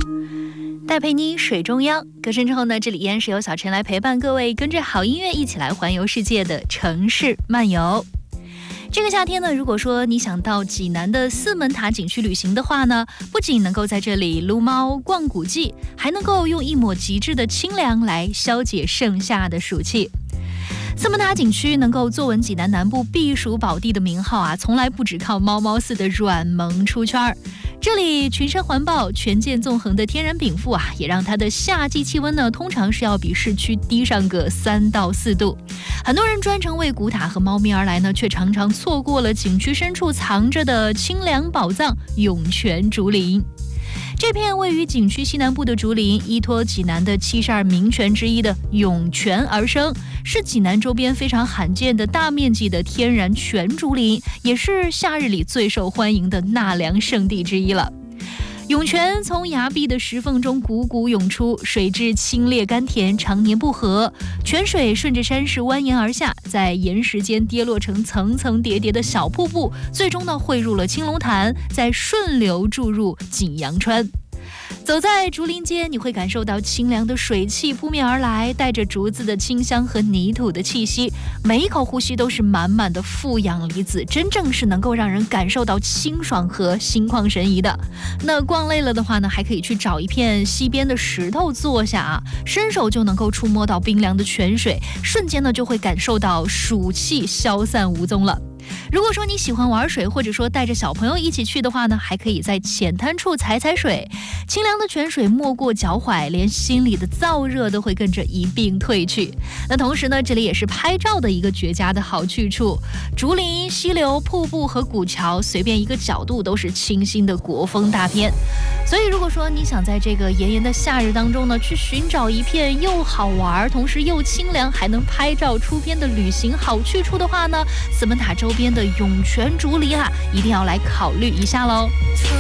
戴佩妮水中央，歌声之后呢，这里依然是由小陈来陪伴各位，跟着好音乐一起来环游世界的城市漫游。这个夏天呢，如果说你想到济南的四门塔景区旅行的话呢，不仅能够在这里撸猫逛古迹，还能够用一抹极致的清凉来消解盛夏的暑气。四门塔景区能够坐稳济南南部避暑宝地的名号啊，从来不只靠猫猫似的软萌出圈。这里群山环抱、全舰纵横的天然禀赋啊，也让它的夏季气温呢，通常是要比市区低上个3到4度。很多人专程为古塔和猫咪而来呢，却常常错过了景区深处藏着的清凉宝藏——涌泉竹林。这片位于景区西南部的竹林，依托济南的72名泉之一的涌泉而生，是济南周边非常罕见的大面积的天然泉竹林，也是夏日里最受欢迎的纳凉圣地之一了。涌泉从崖壁的石缝中汩汩涌出，水质清冽甘甜，常年不涸。泉水顺着山势蜿蜒而下，在岩石间跌落成层层叠叠的小瀑布，最终呢汇入了青龙潭，再顺流注入景阳川。走在竹林间，你会感受到清凉的水汽扑面而来，带着竹子的清香和泥土的气息，每一口呼吸都是满满的负氧离子，真正是能够让人感受到清爽和心旷神怡的。那逛累了的话呢，还可以去找一片溪边的石头坐下啊，伸手就能够触摸到冰凉的泉水，瞬间呢就会感受到暑气消散无踪了。如果说你喜欢玩水，或者说带着小朋友一起去的话呢，还可以在浅滩处踩踩水，清凉的泉水没过脚踝，连心里的燥热都会跟着一并退去。那同时呢，这里也是拍照的一个绝佳的好去处，竹林、溪流、瀑布和古桥，随便一个角度都是清新的国风大片。所以如果说你想在这个炎炎的夏日当中呢，去寻找一片又好玩，同时又清凉，还能拍照出片的旅行好去处的话呢，四门塔周边的涌泉竹林啊，一定要来考虑一下喽。